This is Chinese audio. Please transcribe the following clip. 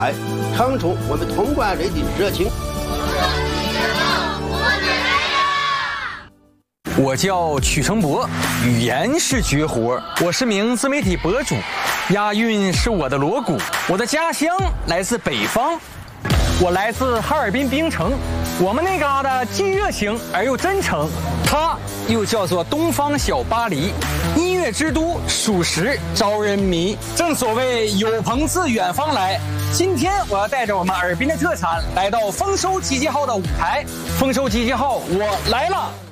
唱出我们通关人的热情。 我叫曲成博，语言是绝活，我是名自媒体博主，押韵是我的锣鼓。我的家乡来自北方，我来自哈尔滨冰城，我们那嘎达既热情而又真诚，它又叫做东方小巴黎，音乐之都，属实招人迷。正所谓有朋自远方来，今天我要带着我们尔滨的特产来到丰收集结号的舞台。丰收集结号，我来了。